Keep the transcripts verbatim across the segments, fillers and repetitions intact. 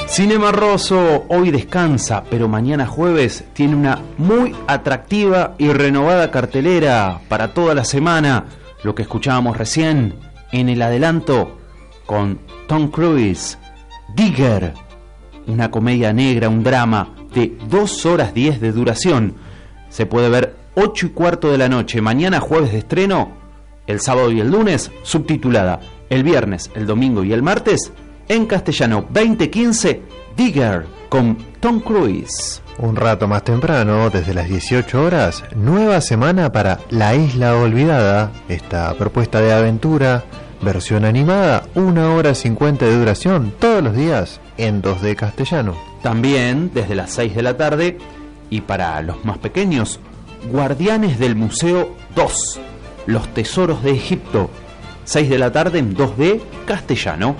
Cinema Rosso hoy descansa, pero mañana jueves tiene una muy atractiva y renovada cartelera para toda la semana. Lo que escuchábamos recién en el adelanto con Tom Cruise, Digger, una comedia negra, un drama de dos horas diez de duración. Se puede ver ocho y cuarto de la noche, mañana jueves de estreno, el sábado y el lunes subtitulada, el viernes, el domingo y el martes en castellano. Veinte quince, Digger con Tom Cruise. Un rato más temprano, desde las dieciocho horas, nueva semana para La Isla Olvidada, esta propuesta de aventura, versión animada, una hora cincuenta de duración, todos los días en dos D castellano. También desde las seis de la tarde, y para los más pequeños, Guardianes del Museo dos, Los Tesoros de Egipto, seis de la tarde en dos D castellano.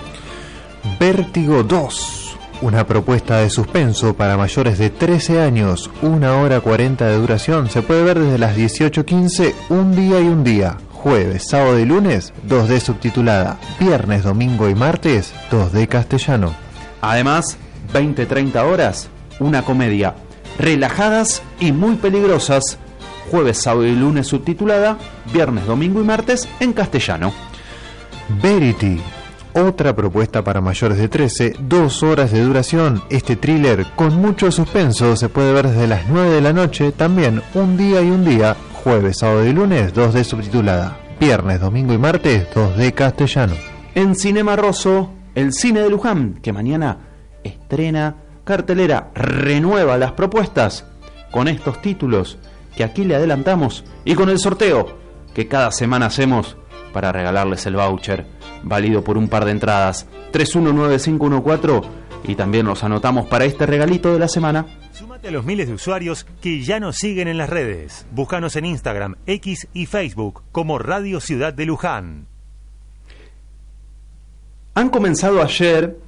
Vértigo dos, una propuesta de suspenso para mayores de trece años, una hora cuarenta de duración, se puede ver desde las dieciocho quince, un día y un día, jueves, sábado y lunes, dos D subtitulada, viernes, domingo y martes, dos D castellano. Además, veinte treinta horas, una comedia, Relajadas y muy peligrosas, jueves, sábado y lunes subtitulada, viernes, domingo y martes en castellano. Verity, otra propuesta para mayores de trece, dos horas de duración. Este thriller con mucho suspenso se puede ver desde las nueve de la noche, también un día y un día, jueves, sábado y lunes, dos D subtitulada, viernes, domingo y martes, dos D castellano. En Cinema Rosso, el cine de Luján, que mañana estrena cartelera, renueva las propuestas con estos títulos que aquí le adelantamos y con el sorteo que cada semana hacemos para regalarles el voucher válido por un par de entradas tres uno nueve cinco uno cuatro, y también los anotamos para este regalito de la semana. Súmate a los miles de usuarios que ya nos siguen en las redes. Búscanos en Instagram, X y Facebook como Radio Ciudad de Luján. Han comenzado ayer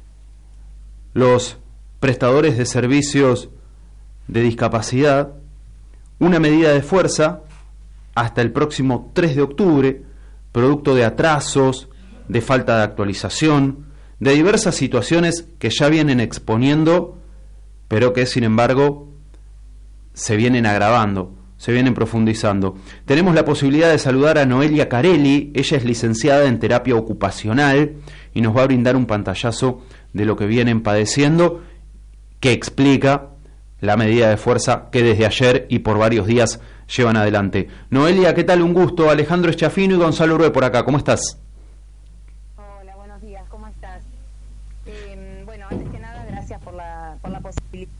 los prestadores de servicios de discapacidad una medida de fuerza hasta el próximo tres de octubre, producto de atrasos, de falta de actualización, de diversas situaciones que ya vienen exponiendo, pero que sin embargo se vienen agravando, se vienen profundizando. Tenemos la posibilidad de saludar a Noelia Carelli. Ella es licenciada en terapia ocupacional y nos va a brindar un pantallazo de lo que vienen padeciendo, que explica la medida de fuerza que desde ayer y por varios días llevan adelante. Noelia, ¿qué tal? Un gusto. Alejandro Eschafino y Gonzalo Urbe por acá. ¿Cómo estás? Hola, buenos días. ¿Cómo estás? Eh, bueno, antes que nada, gracias por la, por la posibilidad.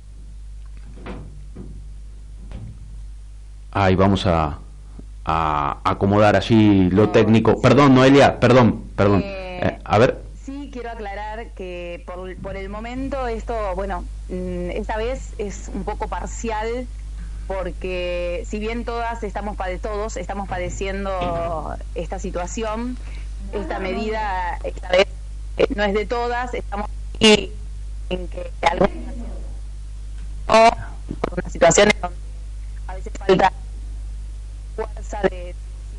Ahí vamos a, a acomodar allí lo técnico. Perdón, Noelia, perdón, perdón. Eh, eh, a ver. Sí, quiero aclarar que por, por el momento esto, bueno, esta vez es un poco parcial, porque si bien todas estamos pade- todos estamos padeciendo esta situación, esta medida esta vez no es de todas, estamos aquí en que algunas o por una situación donde a veces falta fuerza de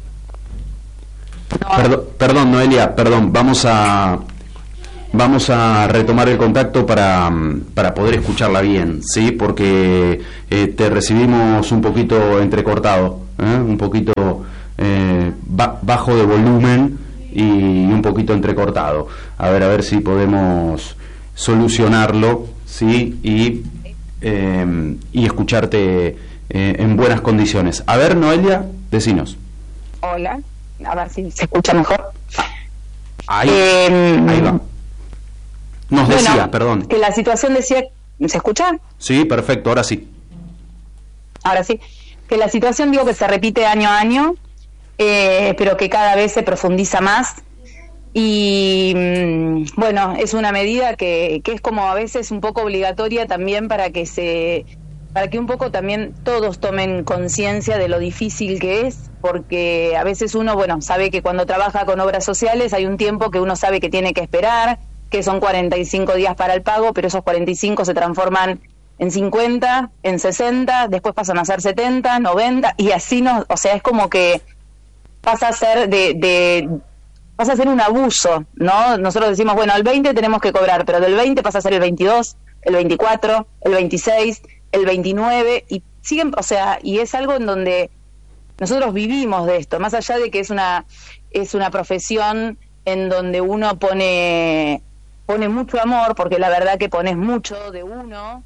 no, Perdón, perdón, Noelia, perdón, vamos a vamos a retomar el contacto para, para poder escucharla bien, ¿sí? Porque eh, te recibimos un poquito entrecortado, ¿eh? un poquito eh, ba- bajo de volumen y un poquito entrecortado. A ver, a ver si podemos solucionarlo, ¿sí? Y, eh, y escucharte eh, en buenas condiciones. A ver, Noelia, decinos. Hola, a ver si se escucha mejor. Ahí, eh, ahí va. Nos decía, bueno, perdón. que la situación decía, ¿se escucha? Sí, perfecto, ahora sí. Ahora sí, que la situación, digo, que se repite año a año, eh, pero que cada vez se profundiza más, y mmm, bueno, es una medida que, que es como a veces un poco obligatoria también para que se para que un poco también todos tomen conciencia de lo difícil que es, porque a veces uno, bueno, sabe que cuando trabaja con obras sociales hay un tiempo que uno sabe que tiene que esperar, que son cuarenta y cinco días para el pago, pero esos cuarenta y cinco se transforman en cincuenta, en sesenta, después pasan a ser setenta, noventa, y así no, o sea, es como que pasa a ser de, de pasa a ser un abuso, ¿no? Nosotros decimos, bueno, el veinte tenemos que cobrar, pero del veinte pasa a ser el veintidós, el veinticuatro, el veintiséis, el veintinueve, y siguen, o sea, y es algo en donde nosotros vivimos de esto, más allá de que es una es una profesión en donde uno pone pone mucho amor, porque la verdad que pones mucho de uno,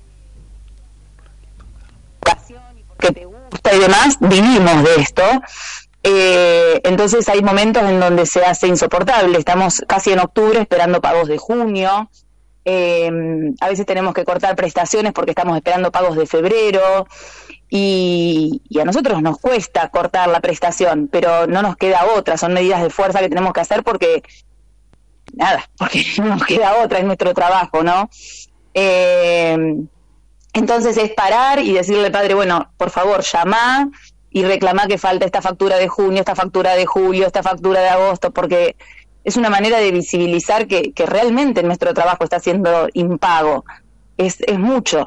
pasión y porque te gusta y demás, vivimos de esto. Eh, entonces hay momentos en donde se hace insoportable. Estamos casi en octubre esperando pagos de junio. Eh, a veces tenemos que cortar prestaciones porque estamos esperando pagos de febrero. Y, y a nosotros nos cuesta cortar la prestación, pero no nos queda otra. Son medidas de fuerza que tenemos que hacer porque, nada, porque no nos queda otra, es nuestro trabajo, ¿no? Eh, entonces es parar y decirle, padre, bueno, por favor, llamá y reclamá que falta esta factura de junio, esta factura de julio, esta factura de agosto, porque es una manera de visibilizar que, que realmente nuestro trabajo está siendo impago. Es, es mucho.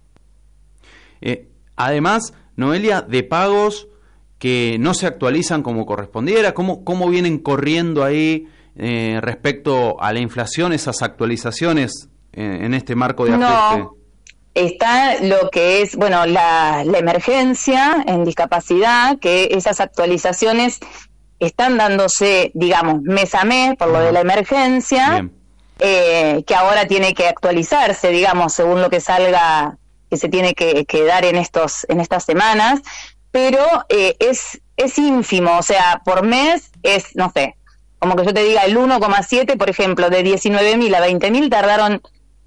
Eh, además, Noelia, de pagos que no se actualizan como correspondiera, ¿cómo, cómo vienen corriendo ahí eh, respecto a la inflación esas actualizaciones eh, en este marco de ajuste? No. Está lo que es, bueno, la, la emergencia en discapacidad, que esas actualizaciones están dándose, digamos, mes a mes por lo de la emergencia, eh, que ahora tiene que actualizarse, digamos, según lo que salga, que se tiene que, que dar en estos en estas semanas, pero eh, es es ínfimo, o sea, por mes es, no sé, como que yo te diga el uno coma siete, por ejemplo, de diecinueve mil a veinte mil tardaron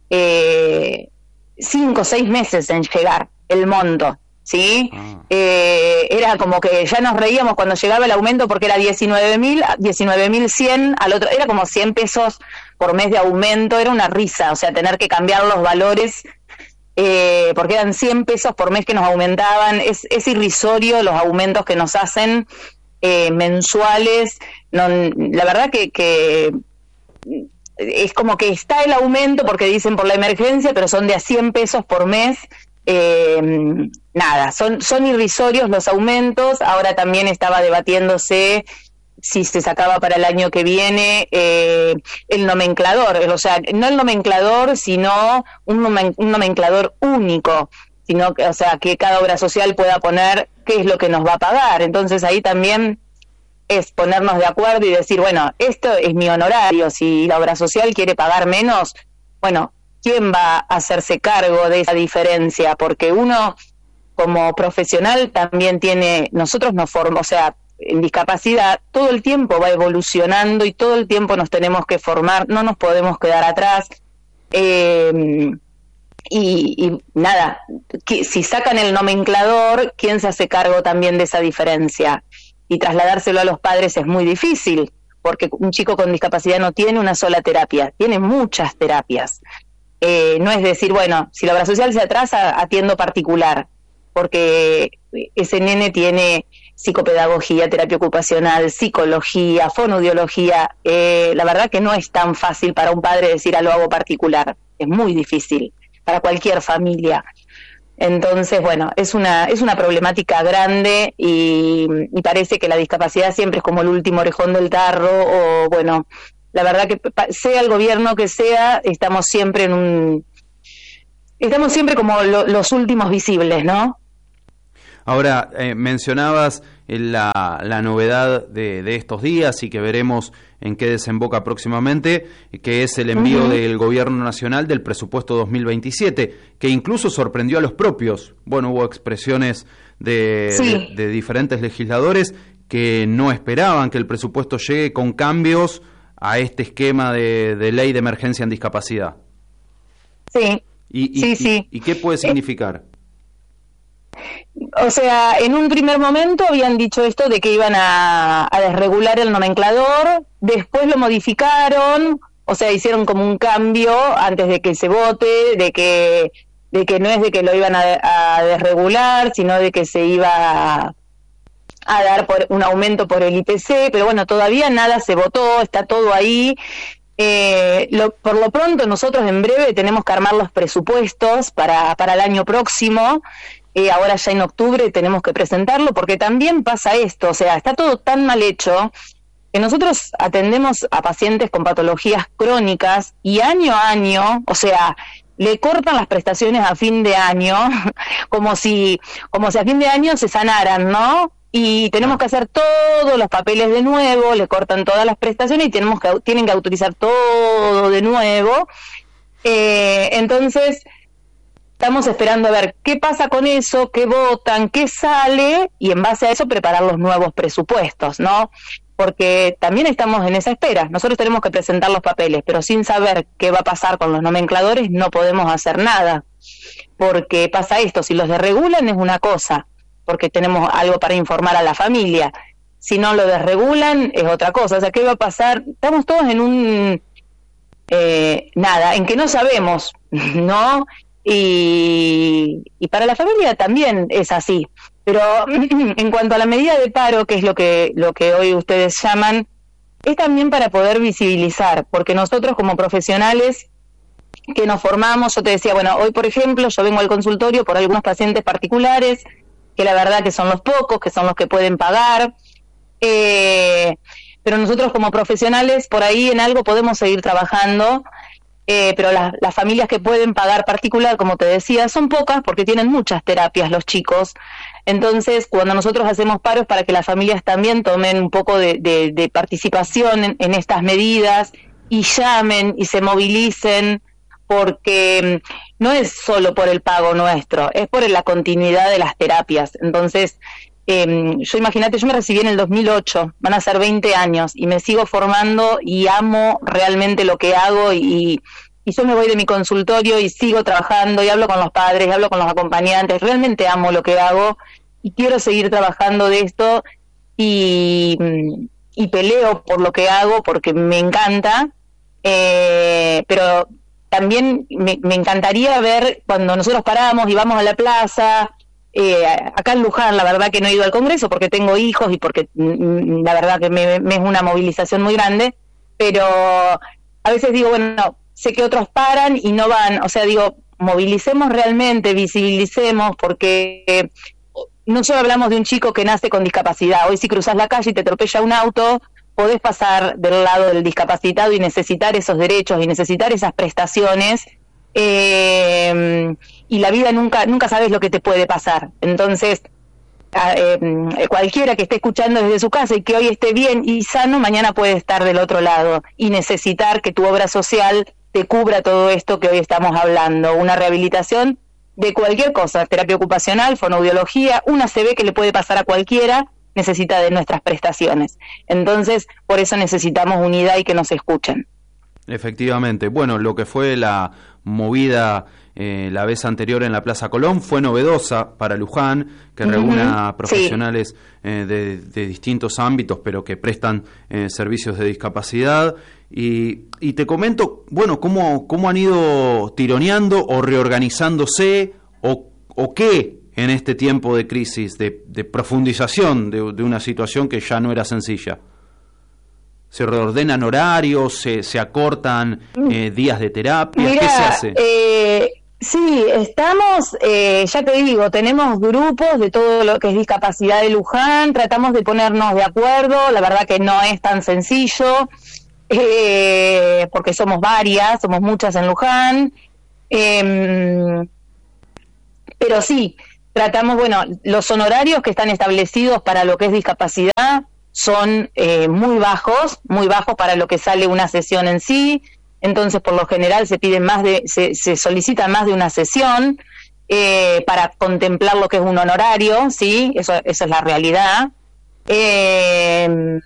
eh, cinco o seis meses en llegar el monto, ¿sí? Ah. Eh, era como que ya nos reíamos cuando llegaba el aumento porque era diecinueve mil, diecinueve mil cien, al otro, era como cien pesos por mes de aumento, era una risa, o sea, tener que cambiar los valores, eh, porque eran cien pesos por mes que nos aumentaban, es, es irrisorio los aumentos que nos hacen eh, mensuales, no, la verdad que... que es como que está el aumento porque dicen por la emergencia, pero son de a cien pesos por mes. Eh, nada, son, son irrisorios los aumentos. Ahora también estaba debatiéndose si se sacaba para el año que viene eh, el nomenclador, o sea, no el nomenclador, sino un, nomen, un nomenclador único, sino que, o sea, que cada obra social pueda poner qué es lo que nos va a pagar. Entonces ahí también es ponernos de acuerdo y decir, bueno, esto es mi honorario, si la obra social quiere pagar menos, bueno, ¿quién va a hacerse cargo de esa diferencia? Porque uno, como profesional, también tiene, nosotros nos formamos, o sea, en discapacidad, todo el tiempo va evolucionando y todo el tiempo nos tenemos que formar, no nos podemos quedar atrás. Eh, y, y nada, que, si sacan el nomenclador, ¿quién se hace cargo también de esa diferencia? Y trasladárselo a los padres es muy difícil, porque un chico con discapacidad no tiene una sola terapia, tiene muchas terapias. Eh, no es decir, bueno, si la obra social se atrasa, atiendo particular, porque ese nene tiene psicopedagogía, terapia ocupacional, psicología, fonoaudiología. Eh, la verdad que no es tan fácil para un padre decir, ah, lo hago particular, es muy difícil para cualquier familia. Entonces, bueno, es una es una problemática grande y, y parece que la discapacidad siempre es como el último orejón del tarro, o bueno, la verdad que sea el gobierno que sea, estamos siempre en un... Estamos siempre como lo, los últimos visibles, ¿no? Ahora, eh, mencionabas la, la novedad de, de estos días y que veremos en qué desemboca próximamente, que es el envío uh-huh. del Gobierno Nacional del presupuesto dos mil veintisiete, que incluso sorprendió a los propios. Bueno, hubo expresiones de, sí. de, de diferentes legisladores que no esperaban que el presupuesto llegue con cambios a este esquema de, de ley de emergencia en discapacidad. Sí, y, y, sí, sí. ¿Y, y qué puede significar? O sea, en un primer momento habían dicho esto de que iban a, a desregular el nomenclador, después lo modificaron, o sea, hicieron como un cambio antes de que se vote, de que de que no es de que lo iban a, a desregular, sino de que se iba a, a dar por un aumento por el I P C, pero bueno, todavía nada se votó, está todo ahí. Eh, lo, por lo pronto nosotros en breve tenemos que armar los presupuestos para, para el año próximo. Eh, ahora ya en octubre tenemos que presentarlo, porque también pasa esto, o sea, está todo tan mal hecho que nosotros atendemos a pacientes con patologías crónicas y año a año, o sea, le cortan las prestaciones a fin de año, como si, como si a fin de año se sanaran, ¿no? Y tenemos que hacer todos los papeles de nuevo, le cortan todas las prestaciones y tenemos que, tienen que autorizar todo de nuevo. Eh, entonces, estamos esperando a ver qué pasa con eso, qué votan, qué sale, y en base a eso preparar los nuevos presupuestos, ¿no? Porque también estamos en esa espera. Nosotros tenemos que presentar los papeles, pero sin saber qué va a pasar con los nomencladores no podemos hacer nada. Porque pasa esto, si los desregulan es una cosa, porque tenemos algo para informar a la familia. Si no lo desregulan es otra cosa. O sea, ¿qué va a pasar? Estamos todos en un... Eh, nada, en que no sabemos, ¿no? Y, y para la familia también es así. Pero en cuanto a la medida de paro, que es lo que lo que hoy ustedes llaman, es también para poder visibilizar, porque nosotros como profesionales que nos formamos, yo te decía, bueno, hoy por ejemplo yo vengo al consultorio por algunos pacientes particulares, que la verdad que son los pocos, que son los que pueden pagar, eh, pero nosotros como profesionales por ahí en algo podemos seguir trabajando. Eh, pero las, las familias que pueden pagar particular, como te decía, son pocas porque tienen muchas terapias los chicos. Entonces, cuando nosotros hacemos paros para que las familias también tomen un poco de, de, de participación en, en estas medidas y llamen y se movilicen, porque no es solo por el pago nuestro, es por la continuidad de las terapias. Entonces, eh, yo imagínate, yo me recibí en el dos mil ocho, van a ser veinte años, y me sigo formando y amo realmente lo que hago, y, y yo me voy de mi consultorio y sigo trabajando, y hablo con los padres, y hablo con los acompañantes, realmente amo lo que hago, y quiero seguir trabajando de esto, y, y peleo por lo que hago, porque me encanta, eh, pero también me, me encantaría ver cuando nosotros paramos y vamos a la plaza. Eh, acá en Luján, la verdad que no he ido al Congreso porque tengo hijos y porque mm, la verdad que me, me es una movilización muy grande, pero a veces digo, bueno, sé que otros paran y no van, o sea, digo, movilicemos realmente, visibilicemos, porque eh, no solo hablamos de un chico que nace con discapacidad. Hoy si cruzas la calle y te atropella un auto, podés pasar del lado del discapacitado y necesitar esos derechos y necesitar esas prestaciones, eh, y la vida nunca nunca sabes lo que te puede pasar. Entonces, eh, cualquiera que esté escuchando desde su casa y que hoy esté bien y sano, mañana puede estar del otro lado y necesitar que tu obra social te cubra todo esto que hoy estamos hablando. Una rehabilitación de cualquier cosa, terapia ocupacional, fonoaudiología, una A C V que le puede pasar a cualquiera, necesita de nuestras prestaciones. Entonces, por eso necesitamos unidad y que nos escuchen. Efectivamente. Bueno, lo que fue la movida eh, la vez anterior en la Plaza Colón fue novedosa para Luján, que uh-huh. reúne a profesionales sí. eh, de, de distintos ámbitos, pero que prestan eh, servicios de discapacidad. Y, y te comento, bueno, cómo, cómo han ido tironeando o reorganizándose, o, o qué en este tiempo de crisis, de, de profundización de, de una situación que ya no era sencilla. ¿Se reordenan horarios? ¿Se, se acortan eh, días de terapia? Mirá, ¿qué se hace? Eh, sí, estamos, eh, ya te digo, tenemos grupos de todo lo que es discapacidad de Luján, tratamos de ponernos de acuerdo, la verdad que no es tan sencillo, eh, porque somos varias, somos muchas en Luján, eh, pero sí, tratamos, bueno, los honorarios que están establecidos para lo que es discapacidad son eh, muy bajos, muy bajos para lo que sale una sesión en sí. Entonces, por lo general se piden más de, se, se solicita más de una sesión eh, para contemplar lo que es un honorario, sí, eso, eso es la realidad. Eh,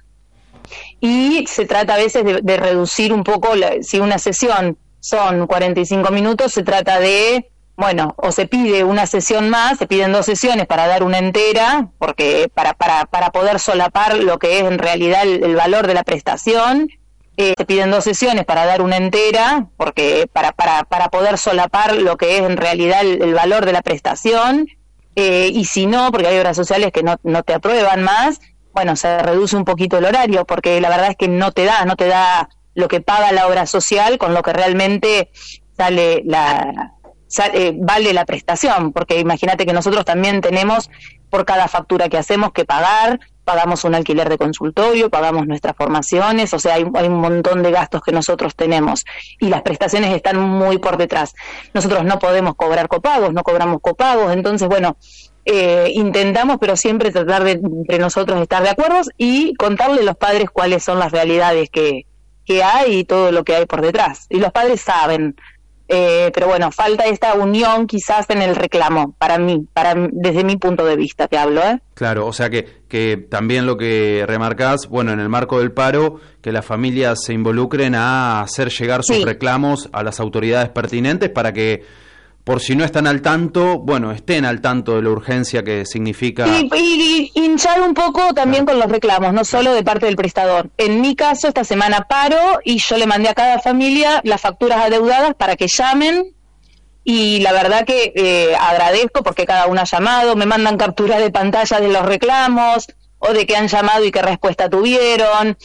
y se trata a veces de, de reducir un poco, la, si una sesión son cuarenta y cinco minutos, se trata de, bueno, o se pide una sesión más, se piden dos sesiones para dar una entera, porque para para para poder solapar lo que es en realidad el, el valor de la prestación, eh, se piden dos sesiones para dar una entera, porque para para para poder solapar lo que es en realidad el, el valor de la prestación, eh, y si no, porque hay obras sociales que no no te aprueban más, bueno, se reduce un poquito el horario, porque la verdad es que no te da, no te da lo que paga la obra social con lo que realmente sale la Eh, vale la prestación, porque imagínate que nosotros también tenemos por cada factura que hacemos que pagar, pagamos un alquiler de consultorio, pagamos nuestras formaciones, o sea, hay, hay un montón de gastos que nosotros tenemos y las prestaciones están muy por detrás. Nosotros no podemos cobrar copagos, no cobramos copagos, entonces, bueno, eh, intentamos, pero siempre tratar de entre nosotros estar de acuerdo y contarle a los padres cuáles son las realidades que, que hay y todo lo que hay por detrás. Y los padres saben. Eh, pero bueno, falta esta unión quizás en el reclamo, para mí, para desde mi punto de vista te hablo, ¿eh? Claro, o sea que, que también lo que remarcás, bueno, en el marco del paro, que las familias se involucren a hacer llegar sus sí. reclamos a las autoridades pertinentes para que, por si no están al tanto, bueno, estén al tanto de la urgencia que significa... Y, y, y hinchar un poco también claro. con los reclamos, no solo de parte del prestador. En mi caso, esta semana paro y yo le mandé a cada familia las facturas adeudadas para que llamen y la verdad que eh, agradezco porque cada uno ha llamado, me mandan capturas de pantalla de los reclamos o de que han llamado y qué respuesta tuvieron.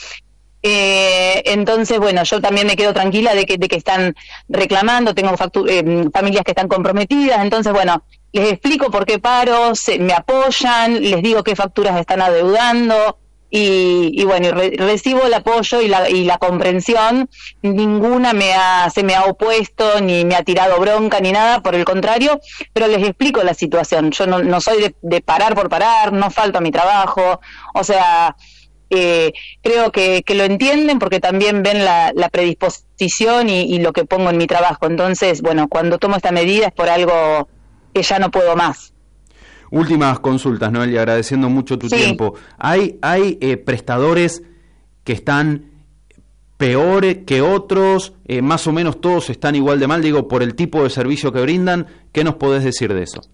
Eh, entonces, bueno, yo también me quedo tranquila de que, de que están reclamando, tengo factu- eh, familias que están comprometidas, entonces, bueno, les explico por qué paro, se, me apoyan, les digo qué facturas están adeudando y, y bueno, y re- recibo el apoyo y la, y la comprensión, ninguna me ha, se me ha opuesto, ni me ha tirado bronca, ni nada, por el contrario, pero les explico la situación, yo no, no soy de, de parar por parar, no falto a mi trabajo, o sea... Eh, creo que, que lo entienden porque también ven la, la predisposición y, y lo que pongo en mi trabajo. Entonces, bueno, cuando tomo esta medida es por algo que ya no puedo más. Últimas consultas, Noel, y agradeciendo mucho tu sí. tiempo. ¿Hay, hay eh, prestadores que están peores que otros? Eh, ¿Más o menos todos están igual de mal? Digo, por el tipo de servicio que brindan. ¿Qué nos podés decir de eso?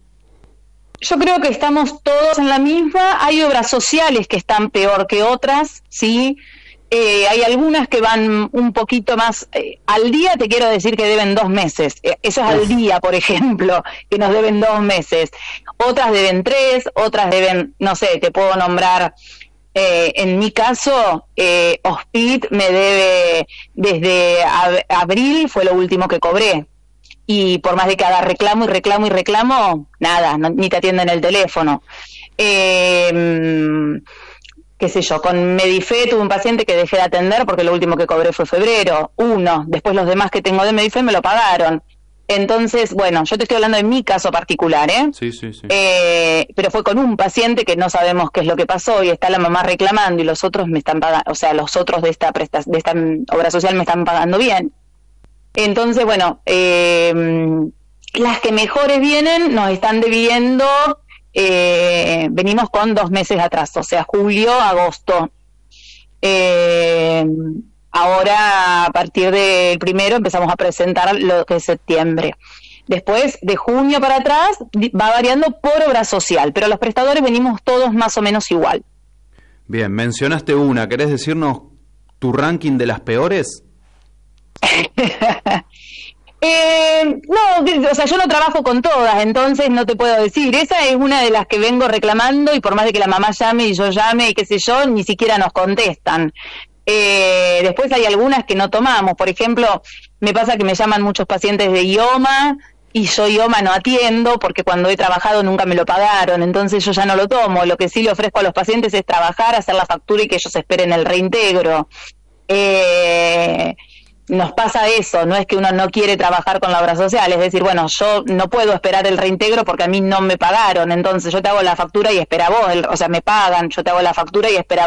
Yo creo que estamos todos en la misma. Hay obras sociales que están peor que otras, ¿sí? Eh, hay algunas que van un poquito más... Eh, al día te quiero decir que deben dos meses. Eh, eso es al día, por ejemplo, que nos deben dos meses. Otras deben tres, otras deben, no sé, te puedo nombrar... Eh, en mi caso, eh, Hospit me debe desde ab- abril, fue lo último que cobré. Y por más de que haga reclamo y reclamo y reclamo, nada, no, ni te atienden el teléfono. Eh, qué sé yo, con Medife tuve un paciente que dejé de atender porque lo último que cobré fue febrero, uno, después los demás que tengo de Medife me lo pagaron. Entonces, bueno, yo te estoy hablando de mi caso particular, ¿eh? Sí, sí, sí. Eh, pero fue con un paciente que no sabemos qué es lo que pasó y está la mamá reclamando y los otros me están pagando, o sea, los otros de esta presta, de esta obra social me están pagando bien. Entonces, bueno, eh, las que mejores vienen nos están debiendo, eh, venimos con dos meses atrás, o sea, julio, agosto. Eh, ahora, a partir del primero, empezamos a presentar lo que es septiembre. Después, de junio para atrás, va variando por obra social, pero los prestadores venimos todos más o menos igual. Bien, mencionaste una, ¿querés decirnos tu ranking de las peores? eh, no, o sea, yo no trabajo con todas, entonces no te puedo decir. Esa es una de las que vengo reclamando y por más de que la mamá llame y yo llame y qué sé yo, ni siquiera nos contestan. Eh, después hay algunas que no tomamos. Por ejemplo, me pasa que me llaman muchos pacientes de I O M A y yo I O M A no atiendo porque cuando he trabajado nunca me lo pagaron, entonces yo ya no lo tomo. Lo que sí le ofrezco a los pacientes es trabajar, hacer la factura y que ellos esperen el reintegro. Eh, nos pasa eso, no es que uno no quiere trabajar con la obra social, es decir, bueno, yo no puedo esperar el reintegro porque a mí no me pagaron, entonces yo te hago la factura y espera vos, el, o sea, me pagan, yo te hago la factura y espera